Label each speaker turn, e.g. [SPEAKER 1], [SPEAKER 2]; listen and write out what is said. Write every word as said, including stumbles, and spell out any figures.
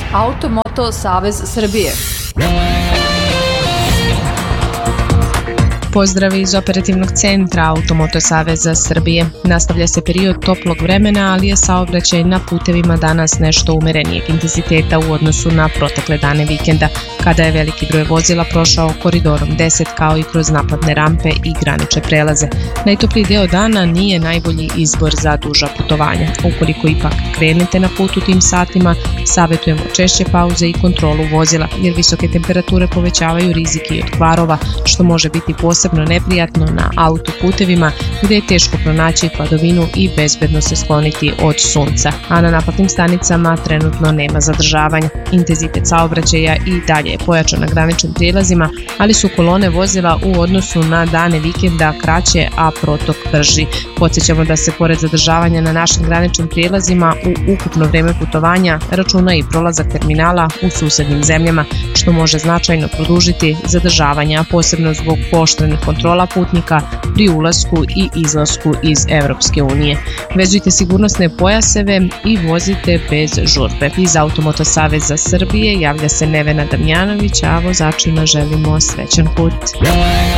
[SPEAKER 1] Automoto Savez Srbije.
[SPEAKER 2] Pozdrav iz operativnog centra Automoto Saveza Srbije. Nastavlja se period toplog vremena, ali je saobraćaj na putevima danas nešto umerenijeg intenziteta u odnosu na protekle dane vikenda, kada je veliki broj vozila prošao koridorom deset kao i kroz naplatne rampe i granične prelaze. Najtopliji deo dana nije najbolji izbor za duža putovanja. Ukoliko ipak krenete na put u tim satima, savjetujemo češće pauze i kontrolu vozila, jer visoke temperature povećavaju rizik i od kvarova, što može biti posebno posebno neprijatno na autoputevima gde je teško pronaći hladovinu i bezbedno se skloniti od sunca, a na naplatnim stanicama trenutno nema zadržavanja. Intenzitet saobraćaja i dalje je pojačan na graničnim prijelazima, ali su kolone vozila u odnosu na dane vikenda kraće, a protok brži. Podsjećamo da se pored zadržavanja na našim graničnim prijelazima u ukupno vreme putovanja računa i prolazak terminala u susednim zemljama, što može značajno produžiti zadržavanja, posebno zbog pooštrenih kontrola putnika pri ulasku i izlasku iz Evropske unije. Vezujte sigurnosne pojaseve i vozite bez žurbe. Iz Automoto Saveza Srbije javlja se Nevena Damjanović, a vozačima želimo srećan put.